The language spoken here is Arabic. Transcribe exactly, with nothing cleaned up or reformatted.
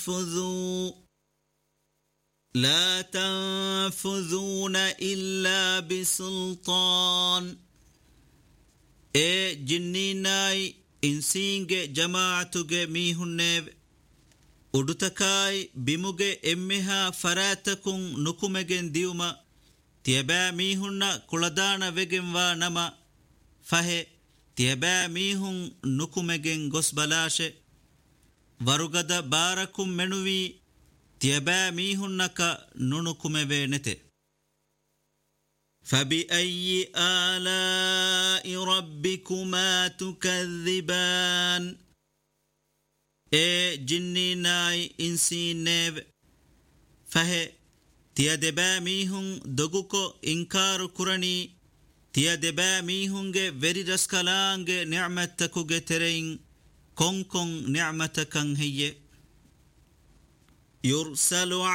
تنفذوا لا تنفذون إلا بسلطان إيه جنيناي إنسينج جماعتك ميهنب udutakai bimuge emmeha faratakun nukumegen diuma tiaba mihunna kuladana vegenwa nama fahe tiaba mihun nukumegen gosbalashe warugada barakum menuwi tiaba mihunnaka nunukumeve nete فبأي آلاء ربكما تكذبان اے جنی نائی انسی نیو فہے تیا دبا میہن دگو کو انکار کرنی تیا دبا میہن گے ویری رسکلانگے نعمتکو گے ترین کون کون نعمتکن ہے یرسل